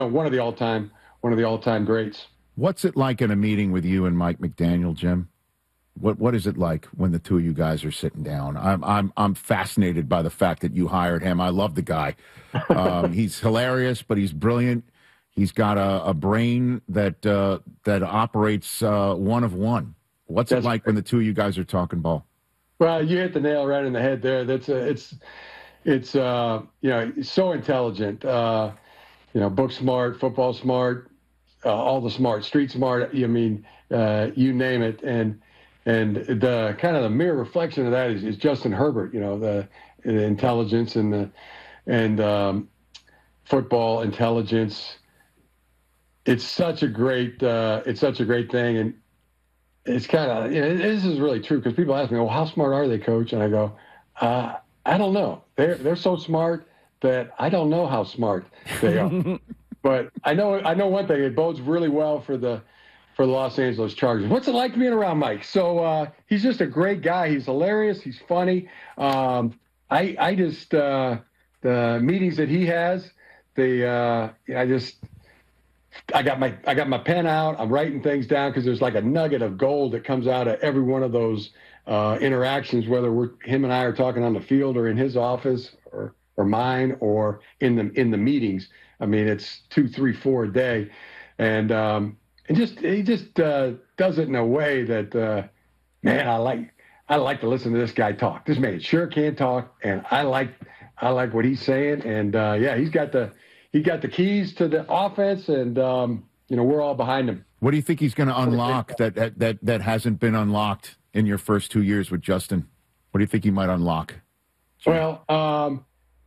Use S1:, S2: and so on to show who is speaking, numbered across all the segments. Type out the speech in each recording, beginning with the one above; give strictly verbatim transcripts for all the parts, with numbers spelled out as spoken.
S1: one of the all-time, one of the all-time greats.
S2: What's it like in a meeting with you and Mike McDaniel, Jim? What What is it like when the two of you guys are sitting down? I'm I'm I'm fascinated by the fact that you hired him. I love the guy. Um, he's hilarious, but he's brilliant. He's got a, a brain that uh, that operates uh, one of one. What's That's it like great. when the two of you guys are talking ball?
S1: Well, you hit the nail right in the head there. That's a, it's it's uh, you know, so intelligent. Uh, you know, book smart, football smart, uh, all the smart, street smart. I mean, uh, you name it. And and the kind of the mirror reflection of that is, is Justin Herbert. You know, the, the intelligence and the and um, football intelligence. It's such a great uh, it's such a great thing. And it's kind of, you know, this is really true because people ask me, well, how smart are they, Coach? And I go, uh, I don't know. They're they're so smart that I don't know how smart they are. But I know I know one thing. It bodes really well for the for the Los Angeles Chargers. What's it like being around Mike? So uh, he's just a great guy. He's hilarious. He's funny. Um, I I just uh, the meetings that he has, the uh, I just. I got my I got my pen out. I'm writing things down because there's like a nugget of gold that comes out of every one of those uh, interactions, whether we're him and I are talking on the field or in his office or or mine or in the in the meetings. I mean, it's two, three, four a day, and um, and just he just uh, does it in a way that uh, man, I like I like to listen to this guy talk. This man sure can talk, and I like I like what he's saying, and uh, yeah, he's got the. He got the keys to the offense, and um, you know we're all behind him.
S2: What do you think he's going to unlock that, that that that hasn't been unlocked in your first two years with Justin? What do you think he might unlock?
S1: Well, um,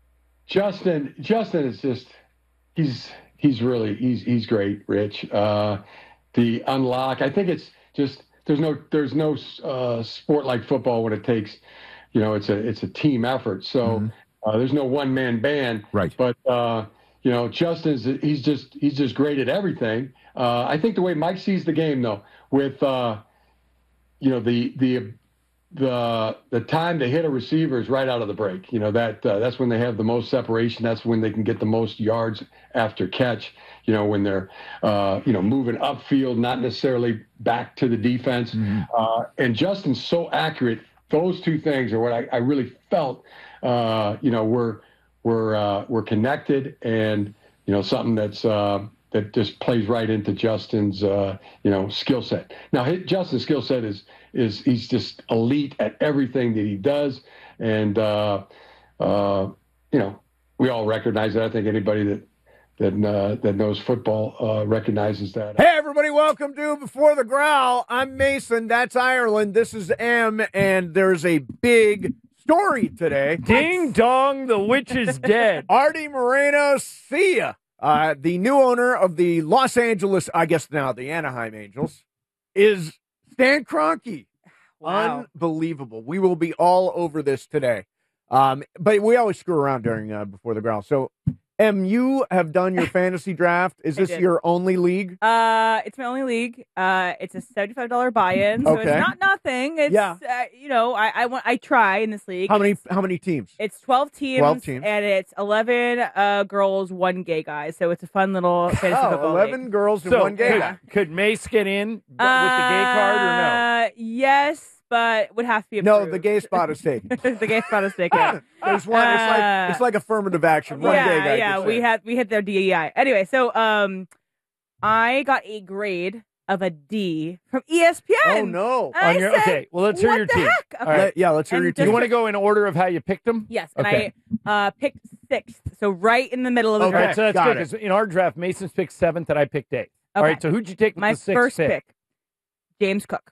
S1: Justin, Justin is just he's he's really he's he's great, Rich. Uh, the unlock, I think it's just there's no there's no uh, sport like football when it takes, you know, it's a it's a team effort. So mm-hmm. uh, there's no one man band,
S2: right?
S1: But uh, You know, Justin's he's just he's just great at everything. Uh, I think the way Mike sees the game, though, with uh, you know the the the the time to hit a receiver is right out of the break. You know that uh, that's when they have the most separation. That's when they can get the most yards after catch. You know when they're uh, you know moving upfield, not necessarily back to the defense. Mm-hmm. Uh, and Justin's so accurate. Those two things are what I, I really felt. Uh, you know were. We're uh, we're connected, and you know something that's uh, that just plays right into Justin's uh, you know skill set. Now, his, Justin's skill set is is he's just elite at everything that he does, and uh, uh, you know we all recognize that. I think anybody that that uh, that knows football uh, recognizes that.
S3: Hey, everybody! Welcome to Before the Growl. I'm Mason. That's Ireland. This is M, and there's a big story today.
S4: Ding dong, the witch is dead.
S3: Artie Moreno, see ya. Uh, the new owner of the Los Angeles, I guess now the Anaheim Angels, is Stan Kroenke.
S5: Wow.
S3: Unbelievable. We will be all over this today. Um, but we always screw around during uh, Before the Growl. So, Em, you have done your fantasy draft. Is this your only league?
S5: Uh, it's my only league. Uh, it's a seventy-five dollars buy-in, so
S3: okay.
S5: It's not nothing. It's,
S3: yeah.
S5: Uh, you know, I I want I try in this league.
S3: How many How many teams?
S5: It's twelve teams.
S3: Twelve teams,
S5: and it's eleven uh, girls, one gay guy. So it's a fun little fantasy
S3: oh,
S5: football
S3: eleven
S5: league.
S3: girls and
S4: so
S3: one gay
S4: could,
S3: guy.
S4: Could Mace get in with the gay card or no?
S5: Uh, yes. But would have to be
S3: No,
S5: approved.
S3: the gay spot is taken.
S5: The gay spot is taken.
S3: There's one. It's like it's like affirmative action. One
S5: yeah,
S3: gay guy.
S5: yeah. We had we hit their D E I. Anyway, so um, I got a grade of a D from E S P N.
S3: Oh no!
S5: I
S4: your,
S5: said,
S4: okay, well let's hear
S5: what
S4: your
S5: the
S4: team.
S5: Heck? Okay.
S4: All right.
S3: Yeah, let's hear
S5: and
S3: your team.
S4: You want to go in order of how you picked them?
S5: Yes, and
S4: okay.
S5: I uh, picked sixth, so right in the middle of the
S3: Okay.
S4: All
S5: draft.
S4: right, so that's
S3: Got
S4: good
S3: it.
S4: because in our draft, Mason's picked seventh, and I picked eighth. All
S5: Okay.
S4: right, so who'd you take with
S5: My
S4: the sixth
S5: first
S4: pick?
S5: pick, James Cook.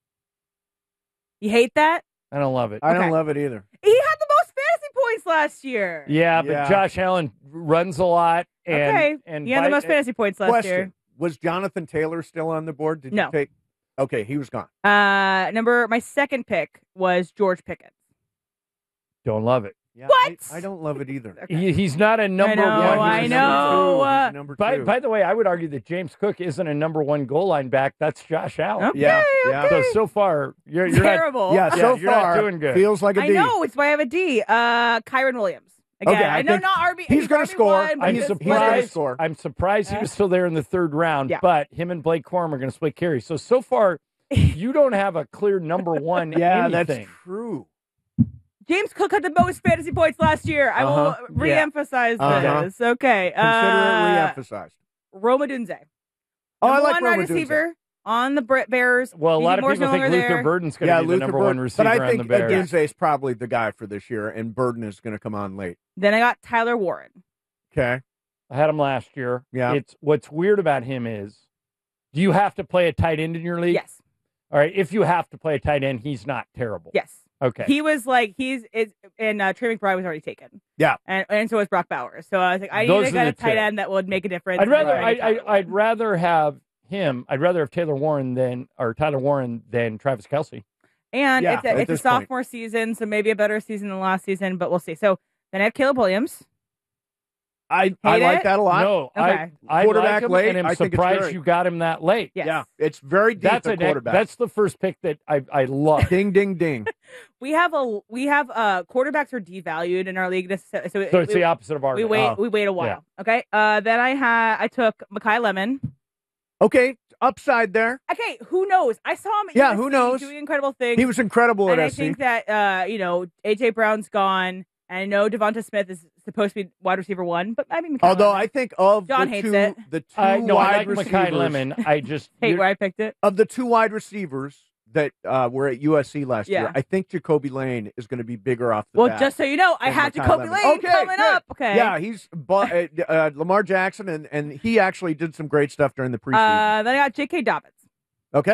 S5: You hate that?
S4: I don't love it.
S3: I don't
S5: Okay.
S3: love it either.
S5: He had the most fantasy points last year.
S4: Yeah, but
S3: Yeah.
S4: Josh Allen runs a lot. And,
S5: okay,
S4: and
S5: he had the
S4: by-
S5: most fantasy points last
S3: Question:
S5: year.
S3: Was Jonathan Taylor still on the board? Did
S5: No.
S3: you take? Okay, he was gone.
S5: Uh, number my second pick was George Pickens.
S4: Don't love it.
S3: Yeah,
S5: What?
S3: I, I don't love it either.
S5: Okay.
S4: He, he's not a number
S5: I know,
S4: one.
S5: I
S4: He's a
S5: know.
S4: number two.
S3: He's
S5: Uh,
S3: a number
S4: By,
S3: two.
S4: by the way, I would argue that James Cook isn't a number one goal line back. That's Josh Allen.
S5: Okay,
S3: yeah, yeah.
S5: okay.
S4: So so far, you're, you're not,
S5: Terrible.
S3: Yeah, so
S4: you're not
S3: far
S4: doing good.
S3: feels like a D.
S5: I know it's why I have a D. Uh, Kyron Williams. Again,
S3: Okay, I
S5: I know
S3: think
S5: not R B.
S3: he's gonna
S5: R B
S3: score.
S5: one, but
S4: I'm
S3: He's-
S5: just
S3: he's gonna
S4: surprised.
S3: score.
S4: I'm surprised he
S5: Uh,
S4: was still there in the third round.
S5: Yeah.
S4: But him and Blake Corum are going to split carries. So so far, you don't have a clear number one.
S3: Yeah,
S4: anything.
S3: that's true.
S5: James Cook had the most fantasy points last year. I
S3: Uh-huh.
S5: will re-emphasize
S3: Uh-huh.
S5: this. Okay.
S3: Consider
S5: uh,
S3: it re-emphasized.
S5: Roma Dunze.
S3: Oh, I
S5: Number
S3: like
S5: one
S3: Roma
S5: wide
S3: Dunze.
S5: receiver on the Br- Bears.
S4: Well, a
S5: D J
S4: lot of
S5: Moore's
S4: people
S5: no
S4: think
S5: longer
S4: Luther
S5: there.
S4: Burden's going to
S3: Yeah,
S4: be the
S3: Luther
S4: number
S3: Burden.
S4: one receiver
S3: But I
S4: on
S3: think
S4: the Bears.
S3: Dunze is probably the guy for this year, and Burden is going to come on late.
S5: Then I got Tyler Warren.
S3: Okay.
S4: I had him last year.
S3: Yeah.
S4: It's what's weird about him is, do you have to play a tight end in your league?
S5: Yes.
S4: All right. If you have to play a tight end, he's not terrible.
S5: Yes.
S4: Okay.
S5: He was like, he's, is, and uh, Trey McBride was already taken.
S3: Yeah.
S5: And and so was Brock Bowers. So I was like, I
S4: Those
S5: need
S4: are
S5: to get
S4: the
S5: a tight
S4: two.
S5: end that would make a difference.
S4: I'd rather
S5: than
S4: I,
S5: Tyler
S4: I I'd
S5: Warren.
S4: rather have him. I'd rather have Taylor Warren than or Tyler Warren than Travis Kelce.
S5: And
S3: Yeah,
S5: it's a,
S3: at
S5: it's a
S3: this point.
S5: sophomore season, so maybe a better season than last season, but we'll see. So then I have Caleb Williams.
S3: I, I
S5: Hate
S3: like
S5: it?
S3: that a lot.
S4: No,
S5: Okay.
S4: I I
S3: Quarterback
S4: like him,
S3: late,
S4: and I'm
S3: I think it's
S4: surprised
S3: great.
S4: you got him that late.
S5: Yes.
S3: Yeah, it's very deep
S4: That's
S3: at
S4: a
S3: quarterback.
S4: that's the first pick that I I love.
S3: ding, ding, ding.
S5: We have a we have uh quarterbacks are devalued in our league. This so, so
S4: So it's
S5: we,
S4: the opposite of our.
S5: we
S4: league.
S5: wait
S3: Oh.
S5: we wait a while. Okay. Uh then I had I took Mekhi Lemon.
S3: Okay, upside there.
S5: Okay, who knows? I saw him at
S3: Yeah,
S5: U S C
S3: who knows?
S5: doing incredible things.
S3: He was incredible
S5: and
S3: at
S5: I
S3: S C.
S5: think that uh, you know, A J Brown's gone, and I know Devonta Smith is supposed to be wide receiver one, but I mean,
S3: Although I think of
S5: John
S3: the
S5: hates
S3: two,
S5: it.
S3: the two
S4: I no,
S3: wide
S4: I like
S3: receivers,
S4: Mekhi Lemon. I just
S5: hate
S4: you-
S5: where I picked it.
S3: of the two wide receivers that uh, were at U S C last
S5: Yeah.
S3: year, I think Jacoby Lane is going to be bigger off the
S5: Well,
S3: bat.
S5: just so you know, I
S3: than
S5: had
S3: Mekhi
S5: Jacoby
S3: Lemon.
S5: Lane
S3: Okay,
S5: coming
S3: good.
S5: up. Okay,
S3: Yeah, he's bu- uh, uh, Lamar Jackson, and, and he actually did some great stuff during the preseason.
S5: Uh, then I got J K. Dobbins.
S3: okay.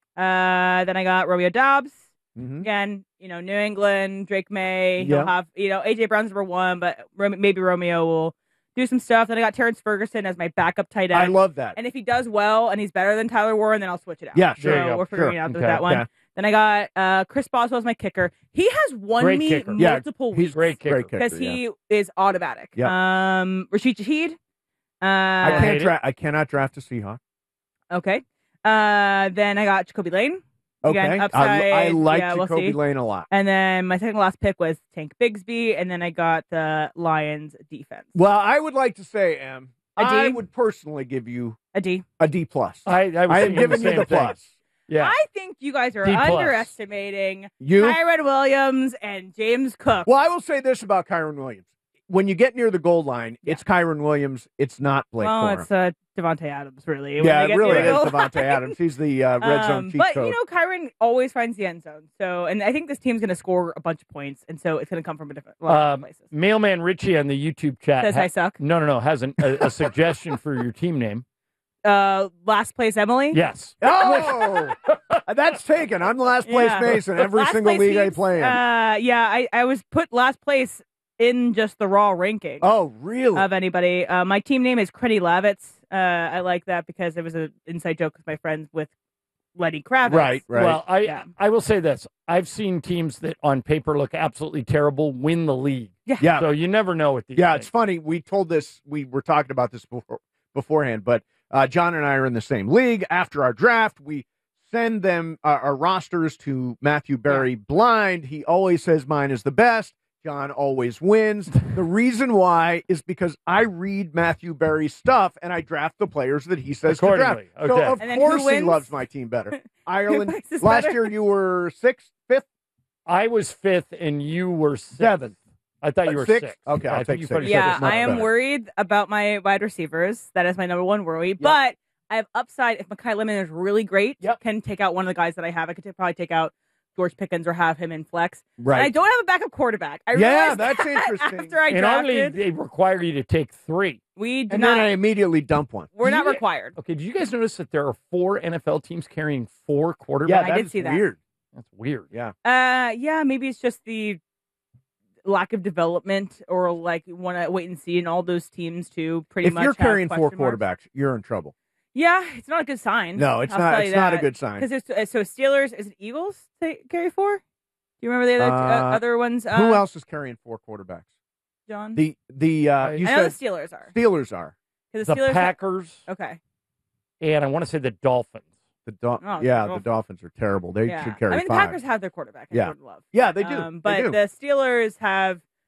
S5: Uh, then I got Romeo Dobbs.
S3: hmm
S5: Again, you know, New England, Drake May. He'll
S3: Yeah.
S5: have, you know, A J Brown's number one, but Rom- maybe Romeo will do some stuff. Then I got Terrence Ferguson as my backup tight end.
S3: I love that.
S5: And if he does well and he's better than Tyler Warren, then I'll switch it out.
S3: Yeah,
S4: sure.
S5: So
S4: There you go.
S5: we're figuring
S3: Sure.
S5: it out with
S4: Okay.
S5: that one.
S3: Yeah.
S5: Then I got uh, Chris Boswell as my kicker. He has won
S4: Great
S5: me
S4: kicker.
S3: Yeah,
S5: multiple
S3: he's
S5: weeks
S4: great kicker.
S3: Great kicker.
S5: because
S3: yeah.
S5: he is automatic.
S3: Yeah.
S5: Um, Rashid Shaheed. Uh,
S3: I
S4: hate
S3: can't
S4: it.
S3: dra- I cannot draft a Seahawk.
S5: Okay. Uh, then I got Jacoby Lane.
S3: Okay.
S5: Again,
S3: I,
S5: upside,
S3: I like
S5: yeah, we'll
S3: Jacoby
S5: see.
S3: Lane a lot.
S5: And then my second last pick was Tank Bigsby, and then I got the Lions defense.
S3: Well, I would like to say, Em,
S5: A D?
S3: I would personally give you
S5: A D.
S3: a D plus.
S4: I I, was
S3: I am
S4: thinking
S3: giving
S4: the
S3: you the
S4: same thing.
S3: plus.
S4: Yeah.
S5: I think you guys are
S4: D plus.
S5: underestimating
S3: You?
S5: Kyron Williams and James Cook.
S3: Well, I will say this about Kyron Williams. When you get near the goal line,
S5: Yeah.
S3: it's Kyron Williams. It's not Blake
S5: well,
S3: Corum.
S5: it's uh, Devontae Adams, really. when
S3: yeah,
S5: they
S3: it
S5: get
S3: really
S5: near the
S3: is
S5: goal
S3: Devontae
S5: line.
S3: Adams. He's the uh, red zone
S5: Um,
S3: cheat
S5: but
S3: code.
S5: you know, Kyron always finds the end zone. So, and I think this team's going to score a bunch of points, and so it's going to come from a different a lot of
S4: Um,
S5: places.
S4: Mailman Richie on the YouTube chat
S5: Says
S4: ha-
S5: I suck.
S4: No, no, no. Has an, a, a suggestion for your team name.
S5: Uh, last place, Emily.
S4: Yes.
S3: Oh, that's taken. I'm the last place
S5: Yeah.
S3: Mason. Every
S5: Last
S3: single
S5: place
S3: league I
S5: means,
S3: play in.
S5: Uh, yeah, I, I was put last place in just the raw ranking
S3: oh, really?
S5: of anybody. Uh, my team name is Creddy Lavitz. Uh, I like that because it was an inside joke with my friends with Lenny Kravitz.
S3: right, right.
S4: Well, I
S5: Yeah.
S4: I will say this. I've seen teams that on paper look absolutely terrible win the league.
S3: yeah,
S4: So you never know with these
S3: yeah.
S4: things.
S3: It's funny. We told this. We were talking about this before, beforehand, but uh, John and I are in the same league. After our draft, we send them uh, our rosters to Matthew Berry blind. He always says mine is the best. John always wins. The reason why is because I read Matthew Berry's stuff and I draft the players that he says to draft.
S4: Accordingly,
S3: So
S4: okay.
S3: of
S5: And then who
S3: course he
S5: wins?
S3: loves my team better. Ireland.
S5: Who places
S3: Last
S5: better?
S3: year you were sixth, fifth,
S4: I was fifth and you were sixth.
S3: seventh.
S4: I thought you were
S3: Sixth?
S4: sixth.
S3: Okay,
S4: I
S3: I'll
S4: think
S3: take
S4: you
S3: sixth.
S4: finished
S5: Yeah,
S3: much
S5: I am
S3: better.
S5: worried about my wide receivers. That is my number one worry. But I have upside if Mekhi Lemon is really great.
S3: Yep.
S5: Can take out one of the guys that I have. I could t- probably take out George Pickens or have him in flex.
S3: Right.
S5: And I don't have a backup quarterback. I
S3: Yeah,
S5: realized
S3: that's
S5: that
S3: interesting.
S5: After I
S4: In our league,
S5: drafted,
S4: they require you to take three.
S5: we do
S3: and
S5: not.
S3: then I immediately dump one.
S5: we're
S4: Do
S5: not
S4: you-
S5: required.
S4: Okay, did you guys notice that there are four N F L teams carrying four quarterbacks?
S3: Yeah,
S5: I
S3: that
S5: did
S3: is
S5: see that.
S3: weird.
S4: That's weird.
S3: Yeah.
S5: Uh, yeah, maybe it's just the lack of development, or like want to wait and see. And all those teams too, pretty
S3: If
S5: much.
S3: you're
S5: have
S3: carrying four
S5: question marks.
S3: quarterbacks, you're in trouble.
S5: Yeah, it's not a good sign.
S3: No, it's
S5: I'll
S3: not.
S5: tell
S3: It's
S5: you
S3: not a
S5: that.
S3: good sign.
S5: Because it's so Steelers. Is it Eagles they carry four? Do you remember the other uh,
S3: Uh,
S5: other ones? Uh,
S3: Who else is carrying four quarterbacks?
S5: John.
S3: The the uh, you
S5: I know
S3: said
S5: the Steelers are.
S3: Steelers are
S5: Because
S4: The
S5: the Steelers.
S4: Packers
S5: okay.
S4: and I want to say the Dolphins.
S3: the Dol-
S5: Oh,
S3: yeah
S5: the
S3: the
S5: Dolphins.
S3: Dolphins are terrible. They
S5: yeah.
S3: should carry
S5: I mean, the
S3: five.
S5: Packers have their quarterback. I
S3: Yeah.
S5: would love.
S3: Yeah, they do.
S5: Um,
S3: They
S5: but
S3: do.
S5: the Steelers have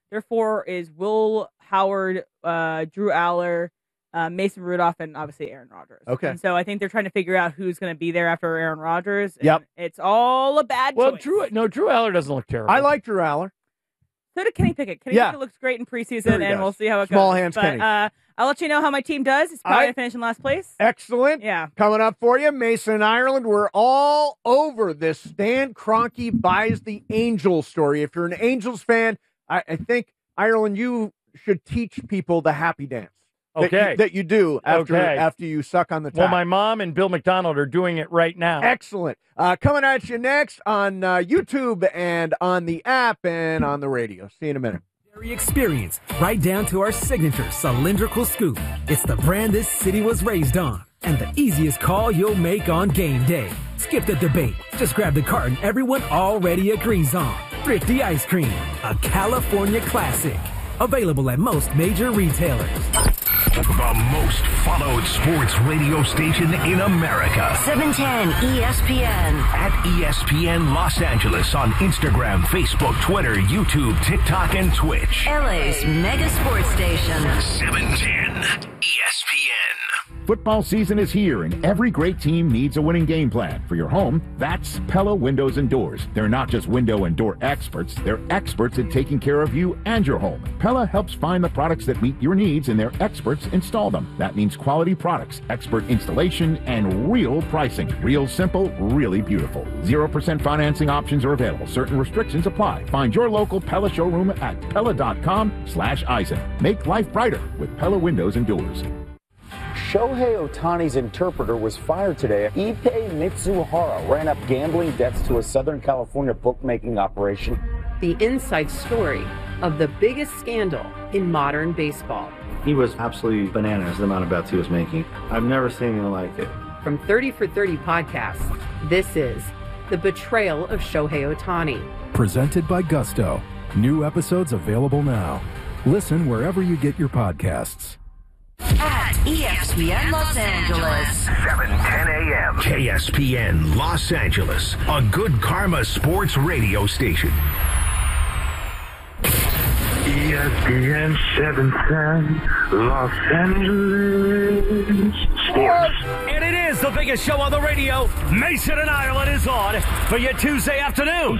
S5: their four is Will Howard, uh, Drew Aller, uh, Mason Rudolph, and obviously Aaron Rodgers.
S3: Okay.
S5: And so I think they're trying to figure out who's going to be there after Aaron Rodgers. And
S3: Yep.
S5: It's all a bad
S4: Well,
S5: choice.
S4: Drew, no, Drew Aller doesn't look terrible.
S3: I like Drew Aller.
S5: So did Kenny Pickett. Kenny
S3: Yeah.
S5: Pickett looks great in preseason,
S3: Sure he
S5: and
S3: does.
S5: we'll see how it
S3: Small
S5: goes.
S3: hands
S5: but,
S3: Kenny.
S5: Uh, I'll let you know how my team does. It's probably
S3: I-
S5: going to finish in last place.
S3: Excellent.
S5: Yeah.
S3: Coming up for you, Mason, Ireland. We're all over this Stan Kroenke buys the Angels story. If you're an Angels fan, I, I think, Ireland, you should teach people the happy dance. That
S4: Okay.
S3: you, that you do after
S4: Okay.
S3: after you suck on the top.
S4: Well, my mom and Bill McDonald are doing it right now.
S3: Excellent. Uh, coming at you next on uh, YouTube and on the app and on the radio. See you in a minute.
S6: Experience, right down to our signature cylindrical scoop. It's the brand this city was raised on, and the easiest call you'll make on game day. Skip the debate. Just grab the carton everyone already agrees on. Thrifty Ice Cream, a California classic. Available at most major retailers.
S7: The most followed sports radio station in America.
S8: seven ten E S P N.
S7: At E S P N Los Angeles on Instagram, Facebook, Twitter, YouTube, TikTok, and Twitch.
S8: L A's mega sports station.
S7: seven ten E S P N.
S2: Football season is here, and every great team needs a winning game plan. For your home, that's Pella Windows and Doors. They're not just window and door experts, they're experts at taking care of you and your home. Pella helps find the products that meet your needs, and their experts install them. That means quality products, expert installation, and real pricing. Real simple, really beautiful. zero percent financing options are available. Certain restrictions apply. Find your local Pella showroom at Pella.com slash Eisen. Make life brighter with Pella Windows and Doors.
S9: Shohei Ohtani's interpreter was fired today. Ippei Mitsuhara ran up gambling debts to a Southern California bookmaking operation.
S10: The inside story of the biggest scandal in modern baseball.
S11: He was absolutely bananas, the amount of bets he was making. I've never seen anything like it.
S10: From thirty for thirty podcasts, this is The Betrayal of Shohei Ohtani.
S12: Presented by Gusto. New episodes available now. Listen wherever you get your podcasts.
S8: At E S P N Los Angeles.
S7: seven ten A M. K S P N Los Angeles, a good karma sports radio station.
S13: E S P N seven ten Los Angeles Sports.
S14: And it is the biggest show on the radio. Mason and Ireland is on for your Tuesday afternoon.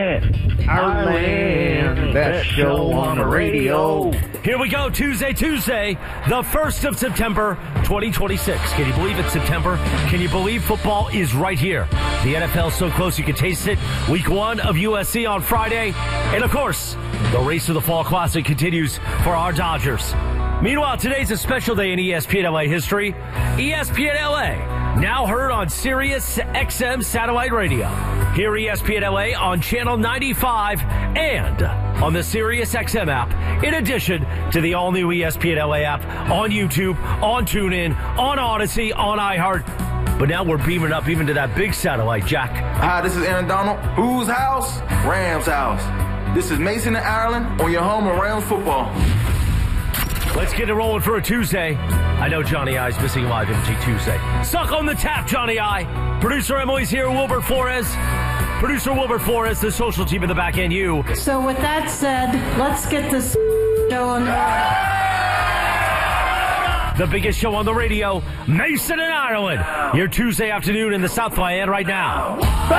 S3: Ireland, best show on the radio.
S14: Here we go, Tuesday, Tuesday, the first of September, twenty twenty-six. Can you believe it's September? Can you believe football is right here? The N F L so close you can taste it. Week one of U S C on Friday. And of course, the race to the Fall Classic continues for our Dodgers. Meanwhile, today's a special day in E S P N L A history. E S P N L A, now heard on Sirius X M satellite radio. Hear E S P N L A on Channel ninety-five and on the Sirius X M app. In addition to the all-new E S P N L A app on YouTube, on TuneIn, on Odyssey, on iHeart. But now we're beaming up even to that big satellite, Jack.
S15: Hi, this is Aaron Donald. Whose house? Rams house. This is Mason and Ireland on your home of Rams football.
S14: Let's get it rolling for a Tuesday. I know Johnny I's missing Live M G Tuesday. Suck on the tap, Johnny I. Producer Emily's here, Wilbert Flores. Producer Wilbert Flores, the social team in the back end, you.
S16: So with that said, let's get this show on the
S14: The biggest show on the radio, Mason and Ireland. Your Tuesday afternoon in the South Miami right now.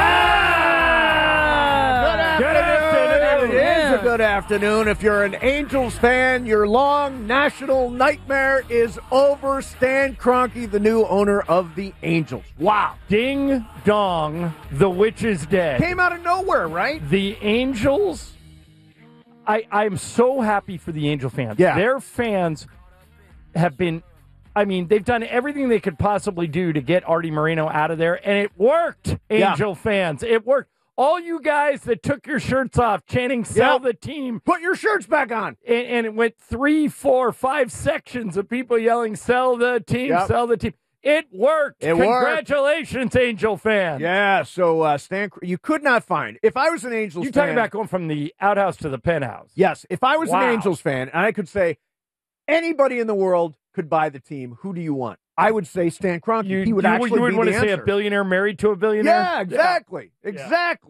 S3: Good afternoon. It is a good afternoon. If you're an Angels fan, your long national nightmare is over. Stan Kroenke, the new owner of the Angels. Wow.
S4: Ding dong, the witch is dead.
S3: Came out of nowhere, right?
S4: The Angels, I, I'm so happy for the Angel fans.
S3: Yeah.
S4: Their fans have been, I mean, they've done everything they could possibly do to get Artie Moreno out of there, and it worked, Angel
S3: Yeah.
S4: fans. It worked. All you guys that took your shirts off chanting "Sell
S3: Yep.
S4: the team,"
S3: Put your shirts back on.
S4: and, and it went three, four, five sections of people yelling "Sell the team,
S3: Yep.
S4: sell the team." It worked.
S3: It worked.
S4: Congratulations, Angel fans.
S3: Yeah, so uh, Stan, you could not find. If I was an Angels
S4: You're
S3: fan.
S4: talking about going from the outhouse to the penthouse.
S3: Yes, if I was
S4: Wow.
S3: an Angels fan and I could say anybody in the world could buy the team, who do you want? I would say Stan Kroenke.
S4: You,
S3: he would
S4: you,
S3: actually
S4: you would
S3: be
S4: want
S3: the
S4: to say a
S3: answer.
S4: billionaire married to a billionaire?
S3: Yeah, exactly.
S4: Yeah.
S3: Exactly.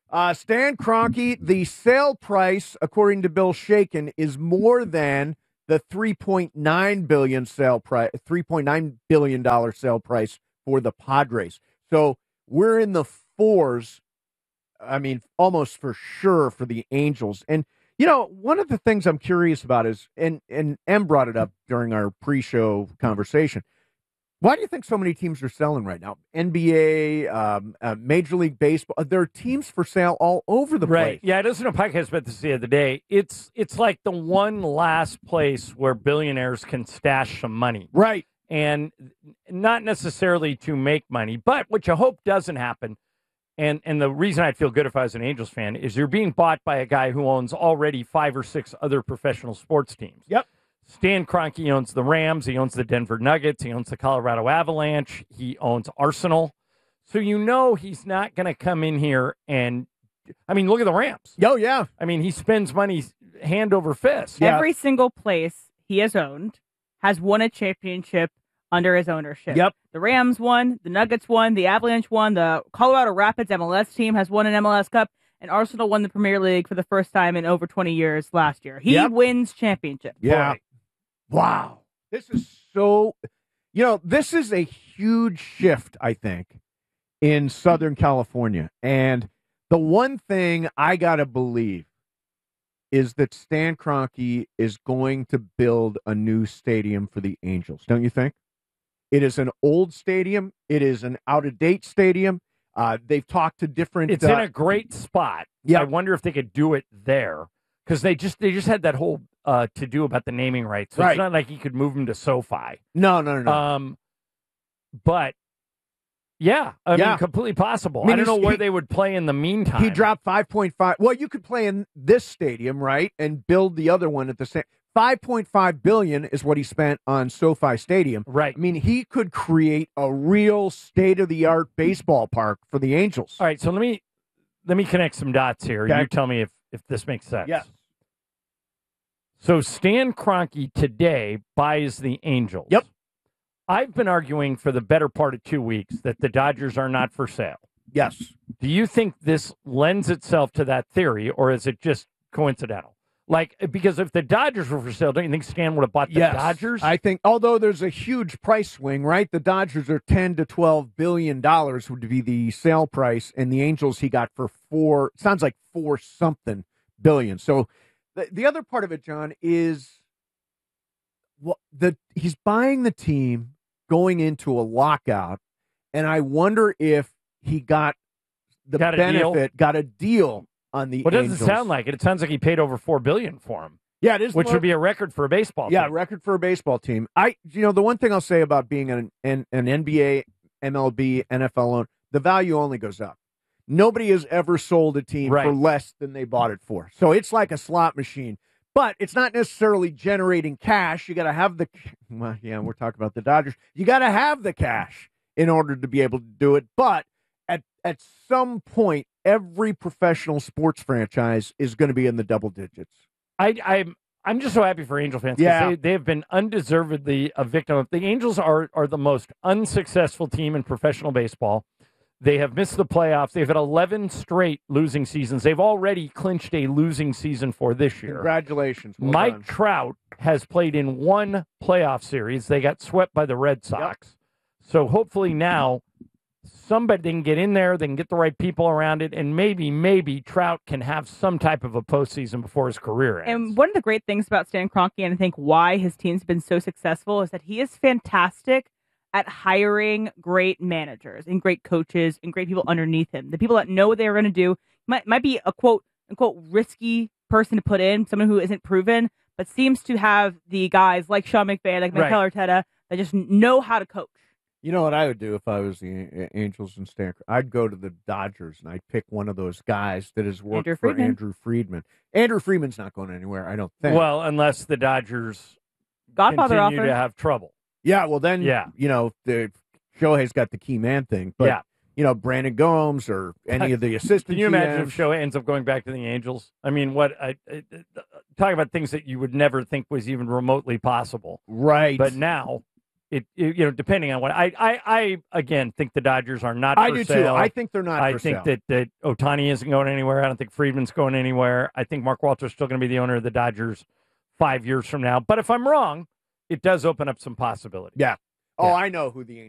S3: Uh, Stan Kroenke, the sale price, according to Bill Shaken, is more than the three point nine billion sale price, three point nine billion dollar sale price for the Padres. So we're in the fours. I mean, almost for sure for the Angels. And you know, one of the things I'm curious about is, and and Em brought it up during our pre-show conversation. Why do you think so many teams are selling right now? N B A, um, uh, Major League Baseball. There are teams for sale all over the
S4: right.
S3: place.
S4: Yeah, I listened to a podcast about this the other day. It's it's like the one last place where billionaires can stash some money.
S3: Right.
S4: And not necessarily to make money, but what you hope doesn't happen. And and the reason I'd feel good if I was an Angels fan is you're being bought by a guy who owns already five or six other professional sports teams.
S3: Yep.
S4: Stan Kroenke owns the Rams. He owns the Denver Nuggets. He owns the Colorado Avalanche. He owns Arsenal. So you know he's not going to come in here and, I mean, look at the Rams.
S3: Oh, yeah.
S4: I mean, he spends money hand over fist.
S3: Yeah.
S5: Every single place he has owned has won a championship under his ownership.
S3: Yep.
S5: The Rams won, the Nuggets won, the Avalanche won, the Colorado Rapids M L S team has won an M L S Cup, and Arsenal won the Premier League for the first time in over twenty years last year. He
S3: Yep.
S5: wins championships.
S3: Yeah.
S5: Boy.
S3: Wow. This is so, you know, this is a huge shift, I think, in Southern California. And the one thing I got to believe is that Stan Kroenke is going to build a new stadium for the Angels. Don't you think? It is an old stadium. It is an out-of-date stadium. Uh, they've talked to different...
S4: It's
S3: uh,
S4: in a great spot.
S3: Yeah.
S4: I wonder if they could do it there. Because they just they just had that whole uh, to-do about the naming rights. So
S3: Right.
S4: it's not like he could move them to SoFi.
S3: No, no, no, no.
S4: Um, but, yeah, I
S3: Yeah.
S4: mean, completely possible.
S3: I
S4: I,
S3: mean,
S4: don't know
S3: he's-
S4: where
S3: he-
S4: they would play in the meantime.
S3: He dropped five point five. Well, you could play in this stadium, right, and build the other one at the same. five point five billion dollars is what he spent on SoFi Stadium.
S4: Right.
S3: I mean, he could create a real state-of-the-art baseball park for the Angels.
S4: All right, so let me let me connect some dots here.
S3: Okay.
S4: You tell me if, if this makes sense.
S3: Yes.
S4: So Stan Kroenke today buys the Angels.
S3: Yep.
S4: I've been arguing for the better part of two weeks that the Dodgers are not for sale.
S3: Yes.
S4: Do you think this lends itself to that theory, or is it just coincidental? Like, because if the Dodgers were for sale, don't you think Stan would have bought the
S3: Yes.
S4: Dodgers?
S3: I think, although there's a huge price swing, right? The Dodgers are ten to twelve billion dollars would be the sale price, and the Angels he got for four, sounds like four something billion. So the, the other part of it, John, is well, the he's buying the team going into a lockout, and I wonder if he got the
S4: Got a deal?
S3: benefit, got a deal on the
S4: Well, it doesn't
S3: Angels.
S4: sound like it. It sounds like he paid over four billion dollars for him.
S3: Yeah, it is,
S4: which
S3: more-
S4: would be a record for a baseball
S3: Yeah,
S4: team.
S3: record for a baseball team. I, you know, the one thing I'll say about being an an, an N B A, M L B, N F L owner, the value only goes up. Nobody has ever sold a team
S4: Right.
S3: for less than they bought it for. So it's like a slot machine, but it's not necessarily generating cash. You got to have the, well, yeah, we're talking about the Dodgers. You got to have the cash in order to be able to do it. But at at some point, every professional sports franchise is going to be in the double digits.
S4: I, I'm I'm just so happy for Angel fans. 'cause
S3: Yeah.
S4: they, they have been undeservedly a victim of. The Angels are are the most unsuccessful team in professional baseball. They have missed the playoffs. They've had eleven straight losing seasons. They've already clinched a losing season for this year.
S3: Congratulations. Well
S4: Mike
S3: done.
S4: Trout has played in one playoff series. They got swept by the Red Sox. So hopefully now somebody they can get in there, they can get the right people around it, and maybe, maybe Trout can have some type of a postseason before his career ends.
S5: And one of the great things about Stan Kroenke, and I think why his team's been so successful, is that he is fantastic at hiring great managers and great coaches and great people underneath him. The people that know what they're going to do might might be a quote unquote risky person to put in, someone who isn't proven, but seems to have the guys like Sean McVay, like Mikel
S3: Right.
S5: Arteta, that just know how to coach.
S3: You know what I would do if I was the A- Angels and Stan? I'd go to the Dodgers and I'd pick one of those guys that has worked
S5: Andrew
S3: for
S5: Friedman.
S3: Andrew Friedman. Andrew Friedman's not going anywhere, I don't think.
S4: Well, unless the Dodgers
S5: Godfather
S4: continue
S5: offer.
S4: to have trouble.
S3: yeah, well then,
S4: Yeah.
S3: you know, the Shohei's got the key man thing, but
S4: Yeah.
S3: you know, Brandon Gomes or any of the assistants.
S4: Can you imagine
S3: G Ms.
S4: if Shohei ends up going back to the Angels? I mean, what? I, I, talk about things that you would never think was even remotely possible.
S3: Right.
S4: But now, it, it you know, depending on what I, I, I again think the Dodgers are not.
S3: I
S4: for
S3: do
S4: sale.
S3: too. I think they're not.
S4: I
S3: for
S4: think
S3: sale.
S4: that that Ohtani isn't going anywhere. I don't think Friedman's going anywhere. I think Mark Walter's still going to be the owner of the Dodgers five years from now. But if I'm wrong, it does open up some possibilities.
S3: Yeah. Oh,
S4: Yeah.
S3: I know who the